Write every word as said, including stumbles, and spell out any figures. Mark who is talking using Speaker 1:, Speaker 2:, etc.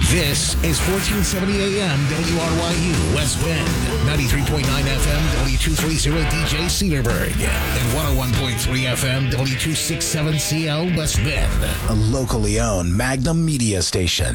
Speaker 1: This is fourteen seventy A M W R Y U West Bend, ninety-three point nine F M W two thirty D J Cedarburg, and one oh one point three F M W two sixty-seven C L West Bend. A locally owned Magnum media station.